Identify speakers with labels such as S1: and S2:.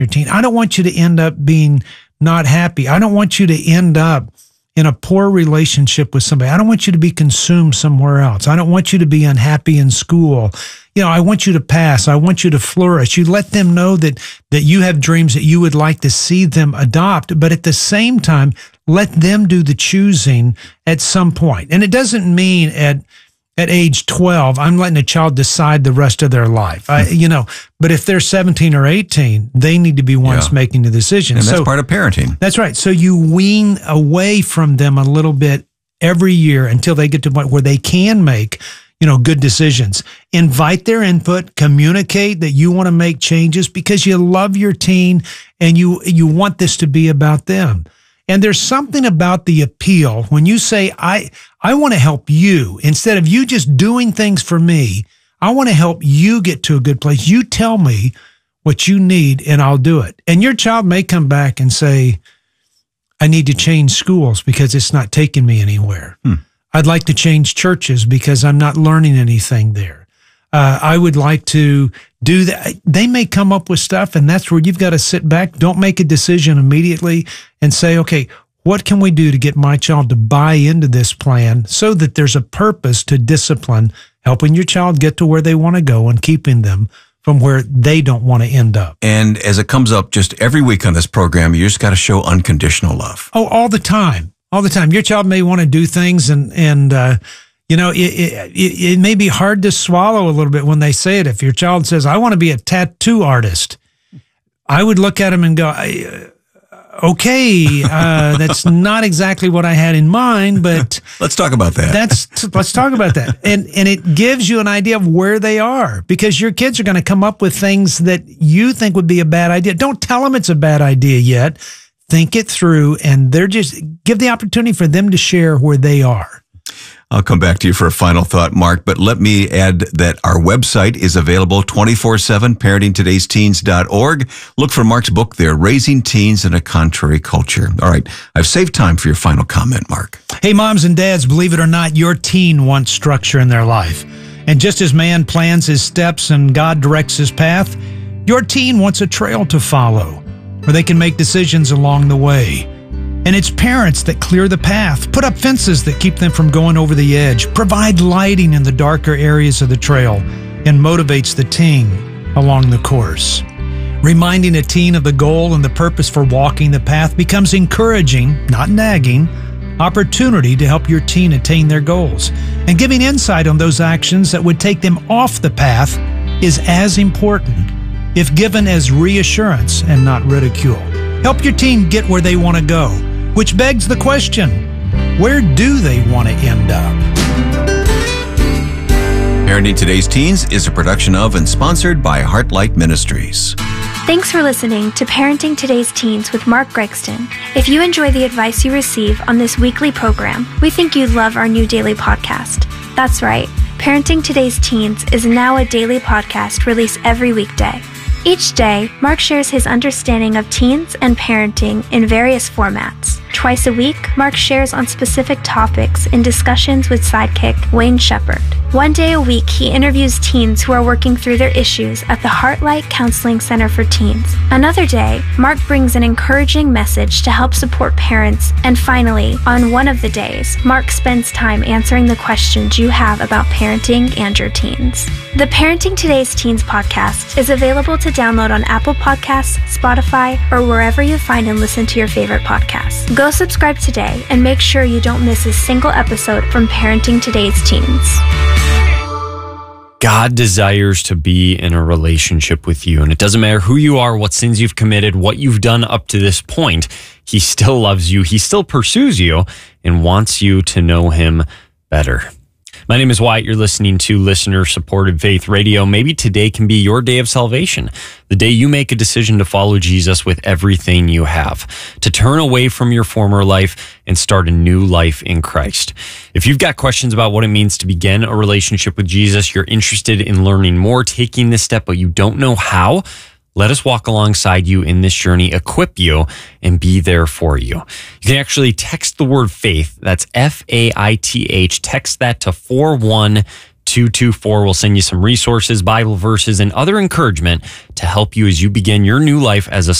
S1: your teen. I don't want you to end up being not happy. I don't want you to end up in a poor relationship with somebody. I don't want you to be consumed somewhere else. I don't want you to be unhappy in school. I want you to pass. I want you to flourish. You let them know that you have dreams that you would like to see them adopt, but at the same time, let them do the choosing at some point. And it doesn't mean at age 12, I'm letting a child decide the rest of their life. But if they're 17 or 18, they need to be ones making the decision.
S2: And that's part of parenting.
S1: That's right. So you wean away from them a little bit every year until they get to the point where they can make, good decisions. Invite their input, communicate that you want to make changes because you love your teen and you want this to be about them. And there's something about the appeal when you say, I want to help you. Instead of you just doing things for me, I want to help you get to a good place. You tell me what you need and I'll do it. And your child may come back and say, I need to change schools because it's not taking me anywhere. I'd like to change churches because I'm not learning anything there. I would like to do that. They may come up with stuff, and that's where you've got to sit back. Don't make a decision immediately and say, okay, what can we do to get my child to buy into this plan so that there's a purpose to discipline, helping your child get to where they want to go and keeping them from where they don't want to end up.
S2: And as it comes up just every week on this program, you just got to show unconditional love.
S1: Oh, all the time. All the time. Your child may want to do things and it may be hard to swallow a little bit when they say it. If your child says, I want to be a tattoo artist, I would look at him and go, okay, that's not exactly what I had in mind, but
S2: let's talk about that.
S1: Let's talk about that. And it gives you an idea of where they are because your kids are going to come up with things that you think would be a bad idea. Don't tell them it's a bad idea yet. Think it through, and give the opportunity for them to share where they are.
S2: I'll come back to you for a final thought, Mark, but let me add that our website is available 24/7, parentingtodaysteens.org. Look for Mark's book there, Raising Teens in a Contrary Culture. All right, I've saved time for your final comment, Mark.
S1: Hey, moms and dads, believe it or not, your teen wants structure in their life. And just as man plans his steps and God directs his path, your teen wants a trail to follow where they can make decisions along the way. And it's parents that clear the path, put up fences that keep them from going over the edge, provide lighting in the darker areas of the trail, and motivates the teen along the course. Reminding a teen of the goal and the purpose for walking the path becomes encouraging, not nagging, opportunity to help your teen attain their goals. And giving insight on those actions that would take them off the path is as important, if given as reassurance and not ridicule. Help your teen get where they want to go, which begs the question, where do they want to end up?
S2: Parenting Today's Teens is a production of and sponsored by Heartlight Ministries.
S3: Thanks for listening to Parenting Today's Teens with Mark Gregston. If you enjoy the advice you receive on this weekly program, we think you'd love our new daily podcast. That's right, Parenting Today's Teens is now a daily podcast released every weekday. Each day, Mark shares his understanding of teens and parenting in various formats. Twice a week, Mark shares on specific topics in discussions with sidekick Wayne Shepherd. One day a week, he interviews teens who are working through their issues at the Heartlight Counseling Center for Teens. Another day, Mark brings an encouraging message to help support parents. And finally, on one of the days, Mark spends time answering the questions you have about parenting and your teens. The Parenting Today's Teens podcast is available to download on Apple Podcasts, Spotify, or wherever you find and listen to your favorite podcasts. Go subscribe today and make sure you don't miss a single episode from Parenting Today's Teens.
S4: God desires to be in a relationship with you, and it doesn't matter who you are, what sins you've committed, what you've done up to this point. He still loves you. He still pursues you and wants you to know him better. My name is Wyatt. You're listening to listener-supported Faith Radio. Maybe today can be your day of salvation, the day you make a decision to follow Jesus with everything you have, to turn away from your former life and start a new life in Christ. If you've got questions about what it means to begin a relationship with Jesus, you're interested in learning more, taking this step, but you don't know how, let us walk alongside you in this journey, equip you, and be there for you. You can actually text the word faith. That's FAITH. Text that to 412 888-224. We'll send you some resources, Bible verses, and other encouragement to help you as you begin your new life as a